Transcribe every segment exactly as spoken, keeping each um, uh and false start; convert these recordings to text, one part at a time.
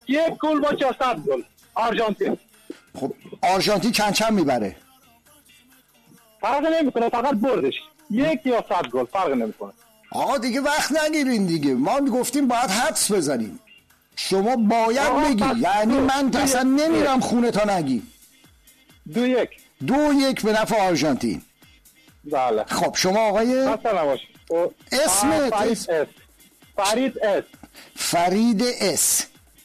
یک گل با چهارصد گل آرژانتین. خب آرژانتین چند چند میبره؟ فرق نمیکنه، فقط بردش یک یا صد گل فرق نمیکنه. آقا دیگه وقت نگیرین دیگه، ما گفتیم باید حدس بزنیم، شما باید بگی، یعنی من اصلا نمیرم خونه تا نگی. دو یک دو یک به نفع آرژانتین. بله. خب شما آقای اسمت؟ فرید اس. فرید اس. فرید اس.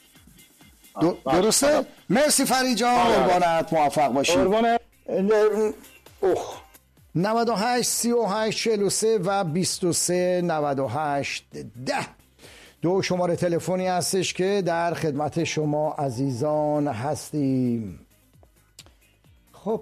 درسته؟ مرسی فرید جان، قربانت، موفق باشی. قربانت. اوه نود و هشت سی و هشت چهل و سه و بیست و سه نود و هشت ده دو شماره تلفنی هستش که در خدمت شما عزیزان هستیم. خب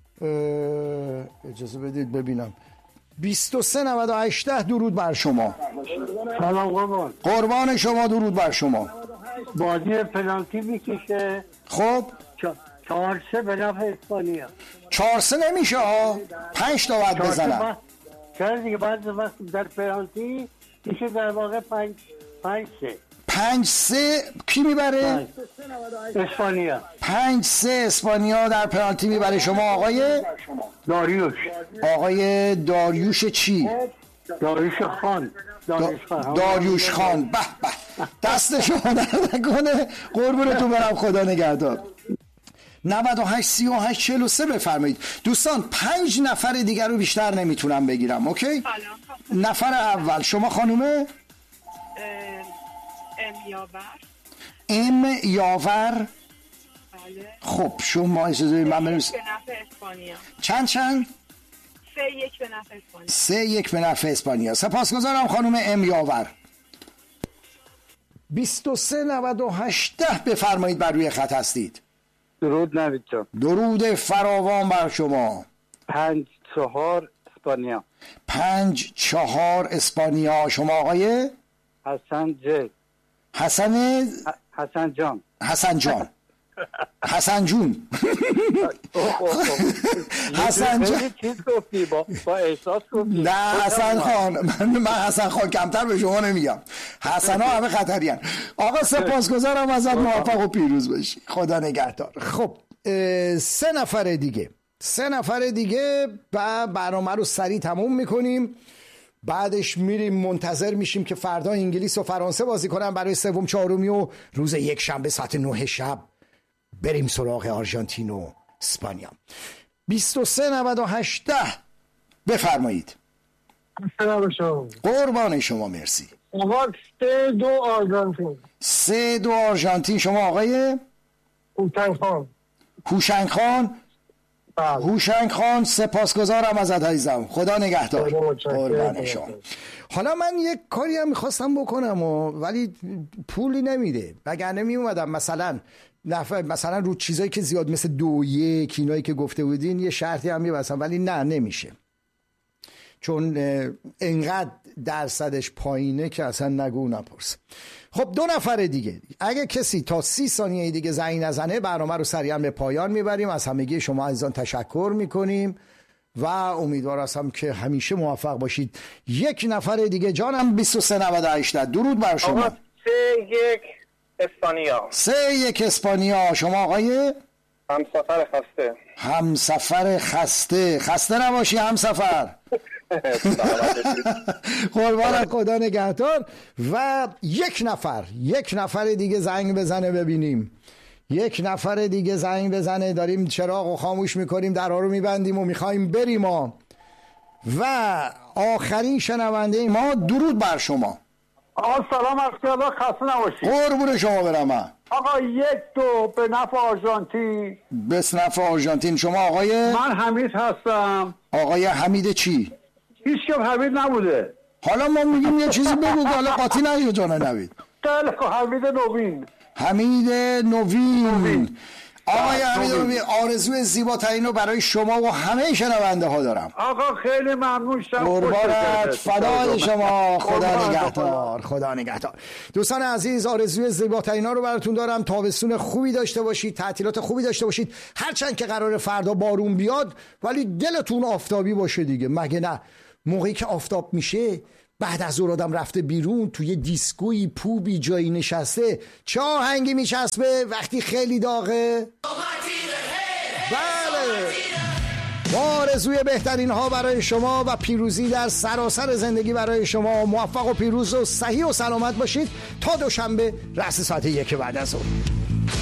اجازه بدید ببینم. بیست و سه نود و هشت ده درود بر شما. سلام قربان. قربان شما، درود بر شما. بازی پنالتی میکشه. خب چهار سه به نفع اسپانیا. چهار سه نمیشه ها، پنج تا باید بزنم. چرا دیگه بعد وقت در پنالتی میشه در واقع پنج پنج سه. پنج سه کی میبره؟ اسپانیا. پنج سه اسپانیا در پنالتی میبره. شما آقای داریوش. آقای داریوش چی؟ داریوش خان. داریوش خان. داریوش خان. به به. دست شما درد نکنه، قربونتون برم، خدا نگهدار. نود و هشت سی و هشت چهل و سه بفرمایید دوستان. پنج نفر دیگر رو بیشتر نمیتونم بگیرم. اوکی؟ نفر اول شما خانومه؟ ام یاور. ام یاور. بله. خب شما اجازه من بریم. به نفع اسپانیا. چند چند؟ سه یک به نفع اسپانیا. سه یک به نفع اسپانیا. سپاسگزارم خانم ام یاور. بیست و سه نود و هشت ده بفرمایید، بر روی خط هستید. درود نوید جان. درود فراوان بر شما. پنج چهار اسپانیا. پنج چهار اسپانیا. شما آقای حسن ج. حسن حسن جان. حسن جان. حسن جون. حسن جان چیز گفتی با با احساس گفتی. نه حسن خان، من من حسن خان کمتر به شما نمیگم. حسن ها همه خطریان. آقا سپاسگزارم ازت، موفق و پیروز باشی، خدا نگهدار. خب سه نفر دیگه سه نفر دیگه و برنامه رو سریع تموم میکنیم. بعدش میریم منتظر میشیم که فردا انگلیس و فرانسه بازی کنن برای سوم چهارمی و روز یک شنبه ساعت نه شب بریم سراغ آرژانتین و اسپانیا. بیست و سه نود و هشت ده بفرمایید. سلام شما. قربان شما، مرسی. آقا سه دو آرژانتین. سه دو آرژانتین. شما آقای هوشنگ خان. هوشنگ خان. هوشنگ خان سپاسگزارم ازت عزیزم، خدا نگهدار. قربان شما. حالا من یک کاری هم میخواستم بکنم و ولی پولی نمیده، وگرنه میومدم مثلا نفع مثلا رو چیزایی که زیاد مثل دو یک اینایی که گفته بودین یه شرطی هم میبستم، ولی نه نمیشه، چون انقدر درصدش پایینه که اصلا نگو نپرس. خب دو نفر دیگه، اگه کسی تا سی ثانیه دیگه زنگ نزنه برنامه رو سریعا به پایان میبریم. از همگی شما عزیزان تشکر میکنیم و امیدوار هستم که همیشه موفق باشید. یک نفر دیگه جانم. بیست و سه نود و هشت درود بر شما. آقا سه یک اسپانیا. سه یک اسپانیا. شما آقای همسفر خسته. همسفر خسته. خسته نباشی همسفر. قربان خدا نگهدار. و یک نفر یک نفر دیگه زنگ بزنه ببینیم. یک نفر دیگه زنگ بزنه. داریم چراغ رو خاموش میکنیم، درها رو میبندیم و میخوایم بریم ما. و آخرین شنونده ما. درود بر شما. آقا سلام عرض خسته نباشید. قربون شما برم. من آقا یک دو به نفع آرژانتین. به نفع آرژانتین. شما آقای؟ من حمید هستم. آقای حمید چی؟ هیچ کم حمید نبوده. حالا ما میگیم یه چیزی بگو، حالا قاطی نشو جان نوید. خیلی خوب. حمید نوین. حمید نوین, نوین. آقای حمید نوین، آرزوی زیباترین رو برای شما و همه شنونده ها دارم. آقا خیلی ممنون شم. قربانت، فدای شما، خدا نگهدار. خدا نگهدار. دوستان عزیز، آرزوی زیباترین ها رو براتون دارم. تابستون خوبی داشته باشید، تعطیلات خوبی داشته باشید، هرچند که قراره فردا بارون بیاد ولی دلتون آفتابی باشه دیگه، مگه نه؟ موقعی که آفتاب میشه بعد از ظهر آدم رفته بیرون توی دیسکوی پوبی جایی نشسته، چه آهنگی میچسبه وقتی خیلی داغه؟ بله، با آرزوی بهترین ها برای شما و پیروزی در سراسر زندگی برای شما. موفق و پیروز و صحیح و سلامت باشید تا دوشنبه رأس ساعت یک بعد از ظهر.